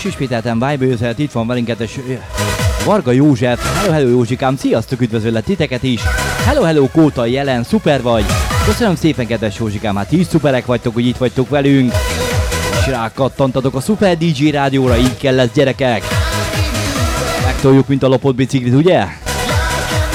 ismételten Vibe Yourself, itt van velünk kedves Varga József. Hello, hello Józsikám, sziasztok, üdvözöllek titeket is. Hello, hello Kóta jelen, szuper vagy. Köszönöm szépen kedves Józsikám, hát ti is szuperek vagytok, hogy itt vagytok velünk. És rákattantatok a Super DJ rádióra, így kell lesz gyerekek. Megtoljuk, mint a lopott biciklit, ugye?